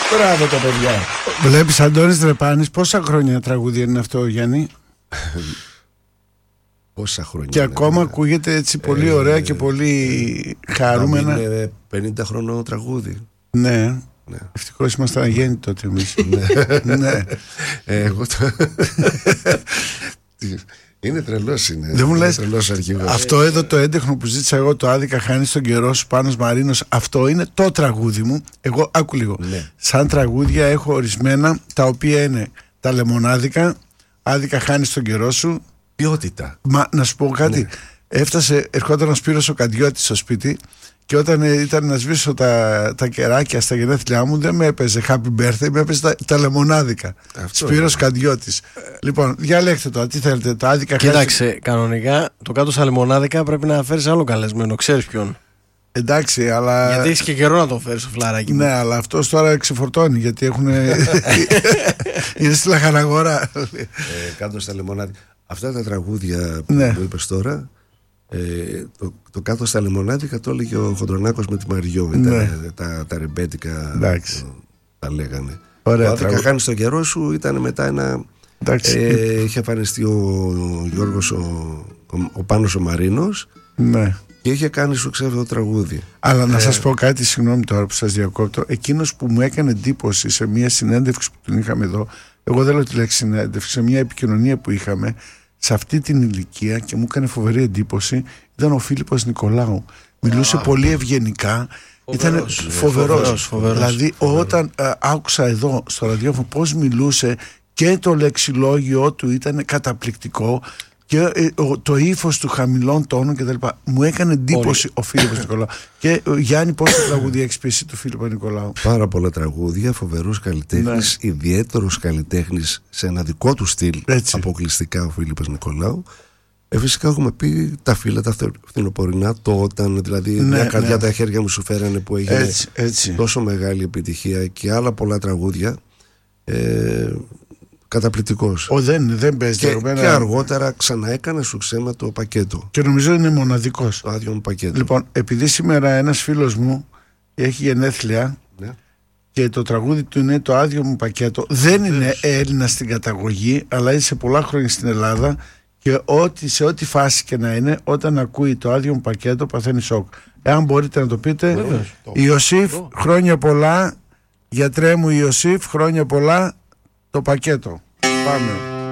Μπράβο τα παιδιά. Βλέπεις Αντώνης Δρεπάνης, πόσα χρόνια τραγούδι είναι αυτό, Γιάννη? Πόσα χρόνια. Και ακόμα ακούγεται έτσι πολύ ωραία και πολύ χαρούμενα. Είναι 50 χρονών τραγούδι. Ναι. Ευτυχώς ήμασταν αγέννητοι τότε εμείς. Ναι. Εγώ το... Είναι τρελός, είναι. Δεν μου λες, τρελός αρχηγός. αυτό εδώ το έντεχνο που ζήτησα εγώ, το άδικα χάνει στον καιρό σου, Πάνος Μαρίνος, αυτό είναι το τραγούδι μου. Εγώ άκου λίγο. Ναι. Σαν τραγούδια έχω ορισμένα, τα οποία είναι τα λεμονάδικα, άδικα χάνει στον καιρό σου. Ποιότητα. Μα να σου πω κάτι. Ερχόταν ο Σπύρος ο Καντιώτης στο σπίτι και όταν ήταν να σβήσω τα κεράκια στα γενέθλιά μου, δεν με έπαιζε happy birthday, με έπαιζε τα λεμονάδικα. Σπύρος Καντιώτης. Λοιπόν, διαλέξτε το, τι θέλετε, το άδικα. Κοίταξε, κανονικά το κάτω στα λεμονάδικα πρέπει να φέρεις άλλο καλεσμένο, ξέρεις ποιον. Εντάξει, αλλά. Γιατί έχεις και καιρό να το φέρεις στο φλαράκι. Ναι, αλλά αυτός τώρα ξεφορτώνει, γιατί έχουν. Είναι στη λαχαναγορά. Κάτω στα λεμονάδικα. Αυτά τα τραγούδια που Ναι. μου είπες τώρα, το κάτω στα λεμονάδικα το έλεγε ο Χοντρονάκος με τη Μαριό. Ναι. Τα ρεμπέτικα τα λέγανε. Ωραία, Το άδικα χάνει στον καιρό σου ήταν μετά ένα. Είχε εμφανιστεί ο Γιώργος ο Πάνος ο Μαρίνος. Ναι. Και είχε κάνει σου ξέρω το τραγούδι. Αλλά να σας πω κάτι, συγγνώμη τώρα που σας διακόπτω. Εκείνος που μου έκανε εντύπωση σε μια συνέντευξη που τον είχαμε εδώ, εγώ δεν λέω τη λέξη συνέντευξη, σε μια επικοινωνία που είχαμε σε αυτή την ηλικία και μου έκανε φοβερή εντύπωση, ήταν ο Φίλιππος Νικολάου. Μιλούσε πολύ ευγενικά. Ήταν φοβερός. Δηλαδή όταν άκουσα εδώ στο ραδιόφωνο πώς μιλούσε και το λεξιλόγιο του ήταν καταπληκτικό και το ύφος του χαμηλών τόνων κτλ. Μου έκανε εντύπωση ο Φίλιππος Νικολάου. Και Γιάννη, πόσα τραγούδια έχεις πει εσύ του Φίλιππο Νικολάου? Πάρα πολλά τραγούδια, φοβερούς καλλιτέχνης, ιδιαίτερος καλλιτέχνης σε ένα δικό του στυλ. Έτσι. Αποκλειστικά ο Φίλιππος Νικολάου. Φυσικά έχουμε πει τα φύλλα, τα φθινοπορεινά, το όταν, δηλαδή μια καρδιά τα χέρια μου σου φέρανε που έγινε τόσο μεγάλη επιτυχία και άλλα πολλά τραγούδια. Καταπληκτικός. Δεν παίζει και αργότερα ξαναέκανε σου ξέμα το πακέτο. Και νομίζω είναι μοναδικός. Το άδειο μου πακέτο. Λοιπόν, επειδή σήμερα ένας φίλος μου έχει γενέθλια και το τραγούδι του είναι το άδειο μου πακέτο, δεν είναι Έλληνα στην καταγωγή, αλλά είναι σε πολλά χρόνια στην Ελλάδα και σε ό,τι φάση και να είναι, όταν ακούει το άδειο μου πακέτο παθαίνει σοκ. Εάν μπορείτε να το πείτε. Ιωσήφ, χρόνια πολλά. Γιατρέ μου Ιωσήφ, χρόνια πολλά. Το πακέτο. Πάμε.